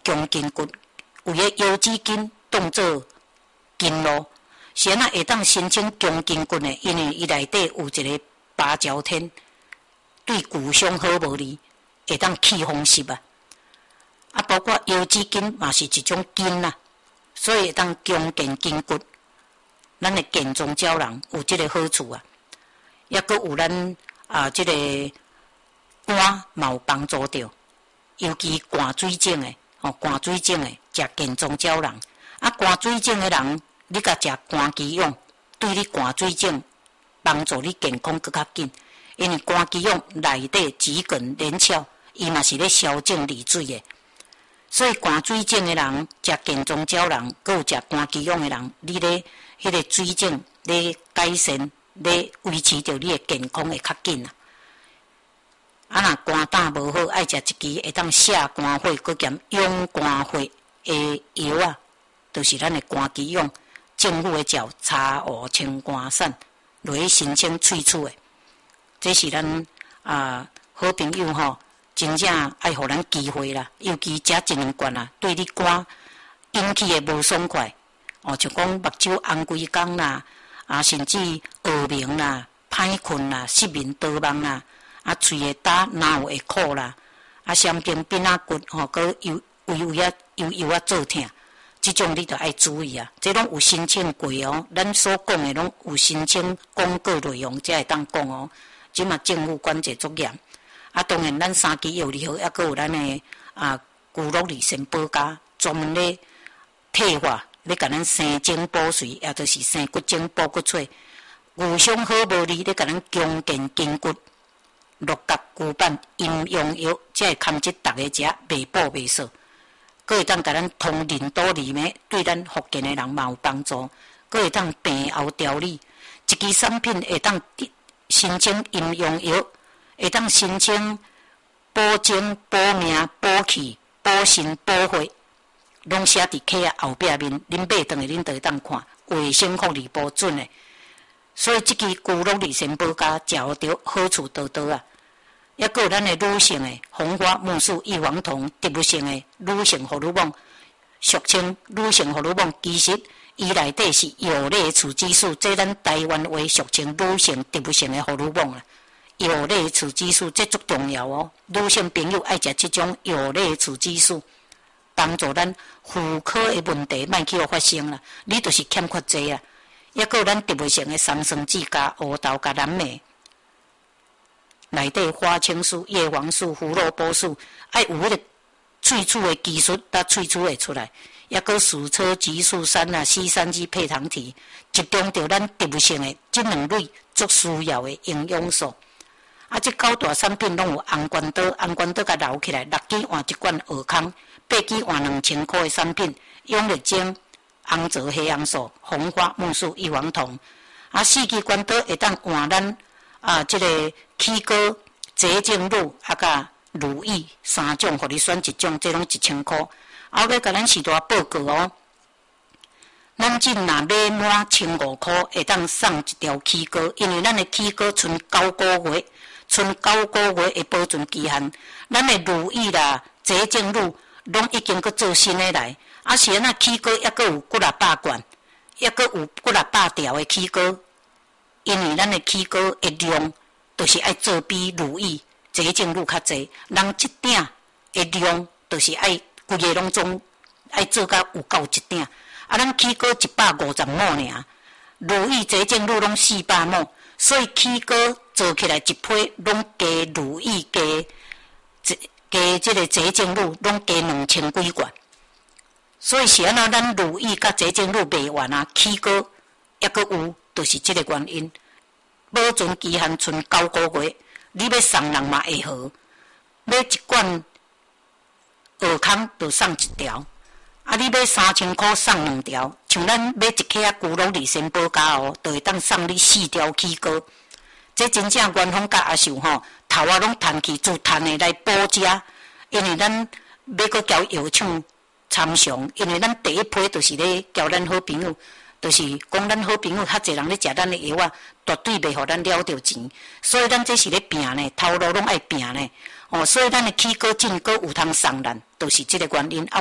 强筋骨，有个腰子筋当做筋络，是安那会当申请强筋骨的，因为伊内底有一个芭蕉天，对骨伤好无哩，会当去风湿啊。啊，包括腰子筋嘛是一种筋啦，所以会当强健筋骨。咱的健中胶囊有这个好处啊，也阁有咱这个肝嘛有帮助着，尤其寒水肿的寒水肿的食健中胶囊。啊，寒水肿的人，你甲食寒鸡蛹，对你寒水肿帮助你健康更较紧，因为寒鸡蛹内底桔梗连翘，伊嘛是咧消肿利水的。所以寒水肿的人食健中胶囊，佮有食寒鸡蛹的人，你咧迄个水肿咧改善，咧维持着你的健康会较紧啊。啊，若肝胆无好，爱食一支会当泻肝火，佮兼养肝火的药啊，就是咱的肝鸡蛹。政府会照查无清肝散，落去申请喙齿的。这是咱好朋友吼，真正爱互咱机会啦。尤其食一两罐啊，对你肝引起的无爽快。像讲目睭红规工啦，甚至耳鸣啦、歹困啦、失眠多梦啦，喙会焦、哪有会苦啦，神经变骨佮有做痛，这种你着爱注意啊。这拢有申请过哦，咱所讲的拢有申请广告内容才会当讲哦。即嘛政府管制足严，当然咱三支药理好，还佫有咱的骨碌理神保加，专门咧退化。咧甲咱生精补髓，也就是生骨精补骨髓，骨伤好无哩，咧甲咱强健筋骨，六角骨板阴阳药，才会堪即逐个食，袂补袂少，佫会当甲咱通淋多里面，对咱福建的人嘛有帮助，佫会当病后调理。一支产品会当申请阴阳药，会当申请补精、补命、补气、补肾、补血。拢写伫册啊后壁面，恁买回去恁就会当看，卫生福利部准的。所以即支骨碌理神保加食着好处多多啊！也佫有咱的女性的红花木素异黄酮，植物性的女性荷尔蒙，俗称女性荷尔蒙，其实伊内底是药类雌激素，这咱台湾话俗称女性植物性的荷尔蒙啦。药类雌激素这足重要哦，女性朋友爱食即种药类雌激素。帮助咱妇科的问题莫去发生啦，你就是欠缺这啊。也佫有咱植物性的三酸酯加乌豆加蓝莓，内底花青素、叶黄素、胡萝卜素，爱有迄个萃取的技术，才萃取会出来。也佫鼠车激素酸啊、硒酸基配糖体，集中着咱植物性的这两类足需要的营养素。这九大产品拢有红关岛，红关岛甲留起来，6支换一罐尔康，8支换2000块的产品，永力精、红泽黑红素、红花木素、异黄酮。4支关岛会当换咱这个起膏、洁净乳甲乳液3种，互你选一种，这拢1000块。要甲咱时大报告哦，咱若买满1500块，会当送一条起膏，因为咱的起膏剩9个月。剩9个月的保存期限，咱的乳液啦、洁净乳拢已经搁做新的来，是安那起膏还搁有几600罐，还搁有几600条的起膏，因为咱的起膏的量，就是爱做比乳液、洁净乳较济，人一鼎的量，就是爱规个拢总爱做到有够一鼎，咱起膏150毫尔，乳液、洁净乳拢400毫。所以起膏做起来一批，拢加乳液加这个洁净乳，拢加2000几罐。所以是安怎咱乳液甲洁净乳卖完啊，起膏还阁有，就是这个原因。保存期限剩9个月，你要送人嘛会好。买一罐尔康就送一条，你买3000块送2条，像咱买一克骨碌理神保加哦，就会当送你4条起膏。这真正元芳甲阿秀吼，头啊拢趁去自趁的来补食，因为咱要搁交药厂参详，因为咱第一批就是咧交咱好朋友，就是讲咱好朋友较侪人咧食咱的药啊，绝对袂互咱了着钱，所以咱这是咧拼呢，头路拢爱拼呢，所以咱的起膏进膏有通送咱，就是这个原因。